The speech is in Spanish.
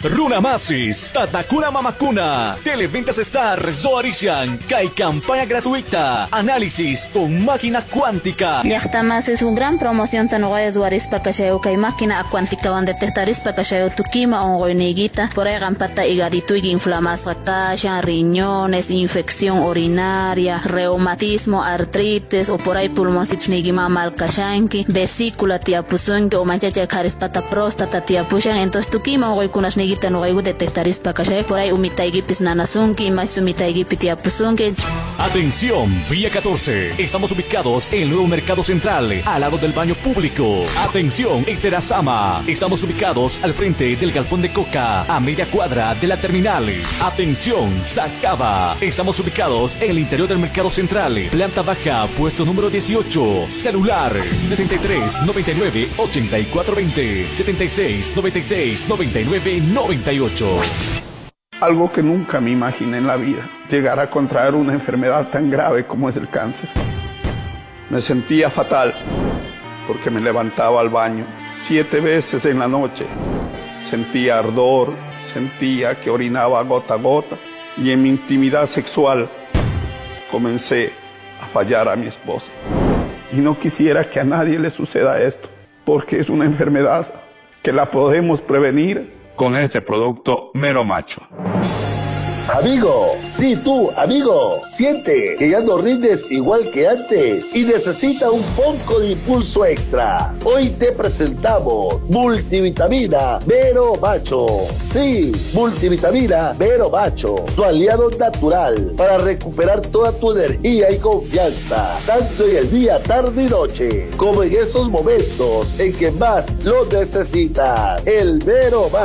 Runamasis, Tatakuna Mamakuna, Televentas Star, Zoarisian, Kai campaña gratuita, análisis con máquina cuántica. Llaqtamas es una gran promoción tanuaya Zoarispa Kashayo Kai máquina cuántica van detectarispa Kashayo Tukima ongoiniguita, por ahí gampata higadito y inflamación kasha, riñones, infección urinaria, reumatismo, artritis o por ahí pulmoncitos nigima mal kashanki, vesícula tiapuzunki o manchacha karispata próstata tiapushan, entonces Tukima ongoikunas nigita no detectarispa Kashayo por ahí umitaigipis nanasunki, más umitaigipis tiapuzunki. Atención, Vía 14. Estamos ubicados en el nuevo Mercado Central, al lado del baño público. Atención, en Terazama. Estamos ubicados al frente del galpón de Coca, a media cuadra de la terminal. Atención, Sacaba. Estamos ubicados en el interior del Mercado Central, planta baja, puesto número 18. Celular 63 99 84 20 76 96 99 98. Algo que nunca me imaginé en la vida, llegar a contraer una enfermedad tan grave como es el cáncer. Me sentía fatal porque me levantaba al baño 7 veces en la noche. Sentía ardor, sentía que orinaba gota a gota y en mi intimidad sexual comencé a fallar a mi esposa. Y no quisiera que a nadie le suceda esto, porque es una enfermedad que la podemos prevenir con este producto Mero Macho. Amigo, sí tú, amigo, siente que ya no rindes igual que antes y necesita un poco de impulso extra. Hoy te presentamos Multivitamina Mero Macho. Sí, Multivitamina Mero Macho, tu aliado natural para recuperar toda tu energía y confianza, tanto en el día, tarde y noche, como en esos momentos en que más lo necesitas. El Mero Macho.